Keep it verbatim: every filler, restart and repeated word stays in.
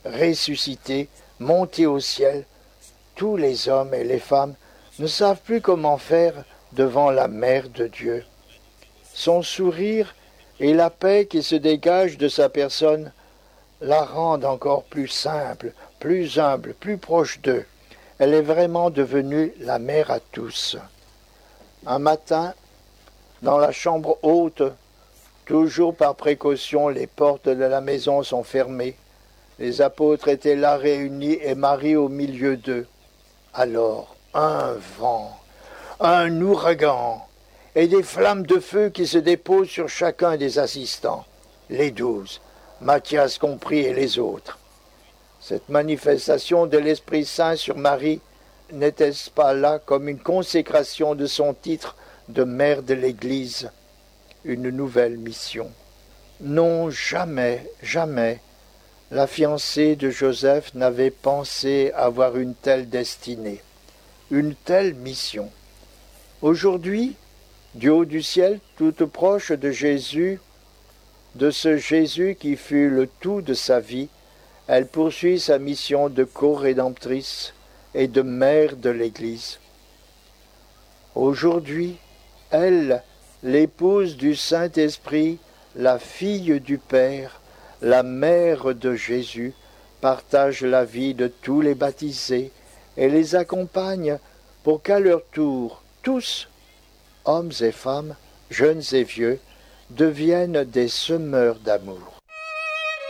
ressuscité, monté au ciel, tous les hommes et les femmes ne savent plus comment faire devant la Mère de Dieu. Son sourire et la paix qui se dégage de sa personne la rendent encore plus simple, plus humble, plus proche d'eux. Elle est vraiment devenue la mère à tous. Un matin, dans la chambre haute, toujours par précaution, les portes de la maison sont fermées. Les apôtres étaient là réunis et Marie au milieu d'eux. Alors, un vent, un ouragan et des flammes de feu qui se déposent sur chacun des assistants, les douze, Matthias compris et les autres. Cette manifestation de l'Esprit Saint sur Marie n'était-ce pas là comme une consécration de son titre de mère de l'Église, une nouvelle mission? Non, jamais, jamais, la fiancée de Joseph n'avait pensé avoir une telle destinée, une telle mission. Aujourd'hui, du haut du ciel, toute proche de Jésus, de ce Jésus qui fut le tout de sa vie, elle poursuit sa mission de co-rédemptrice et de mère de l'Église. Aujourd'hui, elle, l'épouse du Saint-Esprit, la fille du Père, la mère de Jésus, partage la vie de tous les baptisés et les accompagne pour qu'à leur tour, tous, hommes et femmes, jeunes et vieux, deviennent des semeurs d'amour.